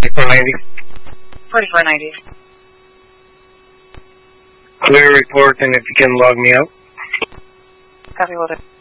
4490. 4490. Clear report, and if you can log me out. Copy, will do.